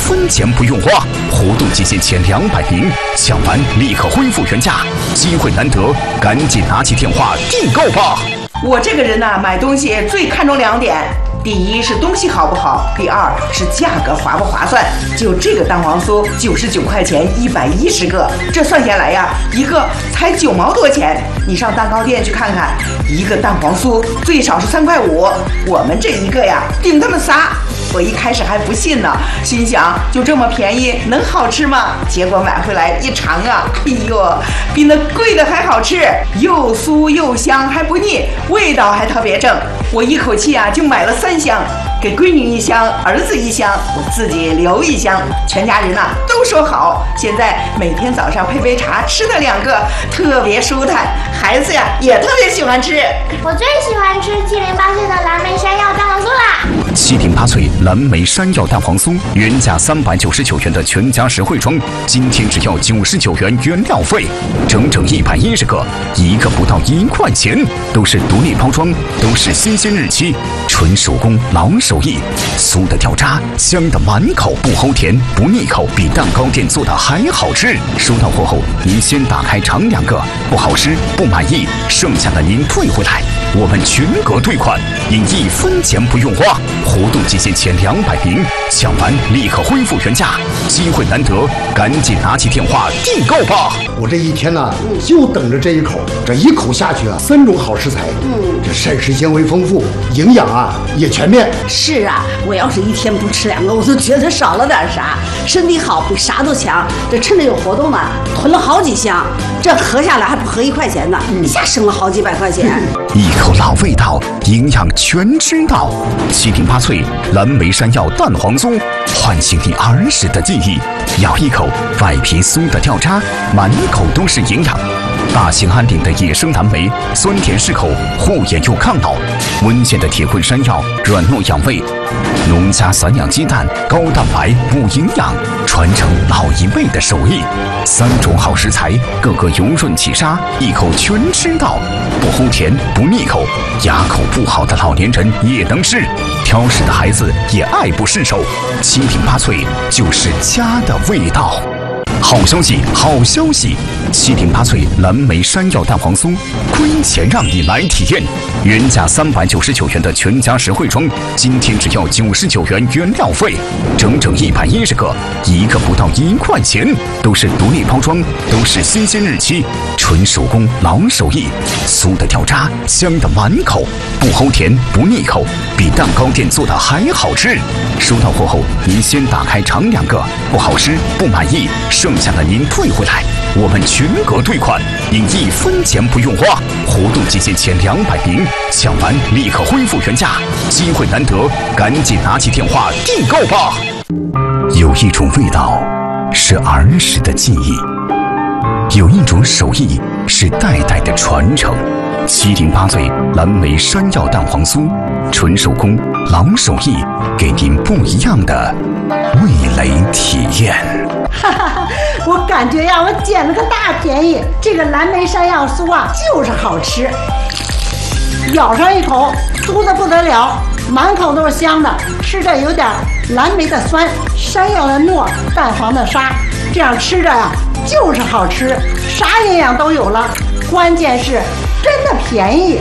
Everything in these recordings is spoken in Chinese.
分钱不用花，活动期限前200名，抢完立刻恢复原价，机会难得，赶紧拿起电话订购吧！ 我这个人呢，买东西最看重2点。第一是东西好不好，第二是价格划不划算。就这个蛋黄酥99块钱110个，这算下来呀，一个才9毛多钱。你上蛋糕店去看看，一个蛋黄酥最少是3块5，我们这一个呀顶他们仨。我一开始还不信呢，心想就这么便宜能好吃吗？结果买回来一尝啊，哎呦，比那贵的还好吃，又酥又香还不腻，味道还特别正。我一口气啊就买了3箱，给闺女1箱，儿子1箱，我自己留1箱，全家人啊都说好。现在每天早上配杯茶，吃它2个，特别舒坦，孩子呀也特别喜欢吃。 我最喜欢吃708岁的蓝莓山药蛋黄酥啦 ！708岁蓝莓山药蛋黄酥，原价399元的全家实惠装，今天只要99元原料费，整整110个，一个不到1块钱，都是独立包装，都是新鲜日期，纯手工老手艺，酥的掉渣，香的满口，不齁甜不腻口，比蛋糕店做的还好吃。收到货后，您先打开尝2个，不好吃不满意，剩下的您退回来，我们全额退款，您1分钱不用花。活动期限前200名，抢完立刻恢复原价，机会难得，赶紧拿起电话订购吧！ 我这一天呢，就等着这一口，这一口下去啊，3种好食材，这膳食纤维丰富，营养啊也全面。 是啊，我要是一天不吃2个，我都觉得少了点啥。身体好比啥都强，这趁着有活动呢，囤了好几箱，这合下来还不合1块钱呢，一下省了好几百块钱。 一口老味道，营养全知道。708岁蓝莓山药蛋黄酥，唤醒你儿时的记忆。咬一口，外皮酥的掉渣，满口都是营养。大兴安岭的野生蓝莓，酸甜适口，护眼又抗老。温县的铁棍山药，软糯养胃。农家散养鸡蛋，高蛋白补营养，传承老一辈的手艺。3种好食材，个个油润起沙，一口全吃到，不齁甜不腻口，牙口不好的老年人也能吃，挑食的孩子也爱不释手。708岁就是家的味道。好消息，好消息！708岁蓝莓山药蛋黄酥，亏钱让你来体验。原价399元的全家实惠装，今天只要99元原料费，整整110个，一个不到1块钱，都是独立包装，都是新鲜日期，纯手工老手艺，酥的掉渣，香的满口，不齁甜不腻口，比蛋糕店做的还好吃。收到货后，您先打开尝2个，不好吃不满意，剩下的您退回来，我们全额退款，您1分钱不用花。活动期限前200名，抢完立刻恢复原价，机会难得，赶紧拿起电话订购吧！有一种味道是儿时的记忆，有一种手艺是代代的传承。708岁蓝莓山药蛋黄酥，纯手工老手艺，给您不一样的味蕾体验。 哈哈，我感觉呀，我捡了个大便宜。这个蓝莓山药酥啊，就是好吃，咬上一口，酥的不得了，满口都是香的，吃着有点蓝莓的酸，山药的糯，蛋黄的沙，这样吃着呀，就是好吃，啥营养都有了，关键是真的便宜。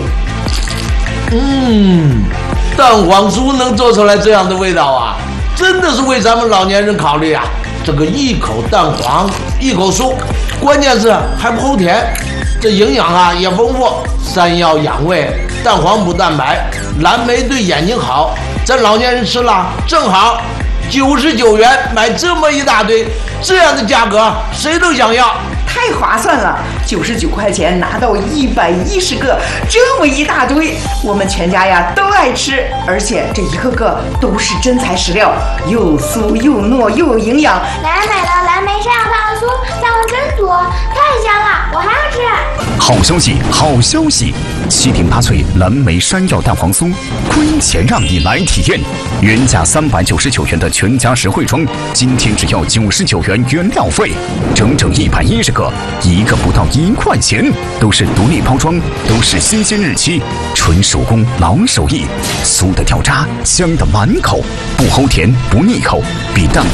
蛋黄酥能做出来这样的味道啊，真的是为咱们老年人考虑啊。这个一口蛋黄一口酥，关键是还不齁甜，这营养啊也丰富，山药养胃，蛋黄补蛋白，蓝莓对眼睛好，咱老年人吃了正好。99元买这么一大堆，这样的价格谁都想要， 太划算了！99块钱拿到110个，这么一大堆，我们全家呀都爱吃，而且这一个个都是真材实料，又酥又糯又有营养。 来买了蓝莓山药蛋黄酥，蛋黄真多，太香了，我还要吃。 好消息，好消息！708岁蓝莓山药蛋黄酥，亏钱让你来体验。原价399元的全家实惠装，今天只要99元原料费，整整110个，一个不到1块钱，都是独立包装，都是新鲜日期，纯手工老手艺，酥的掉渣，香的满口，不齁甜不腻口，比蛋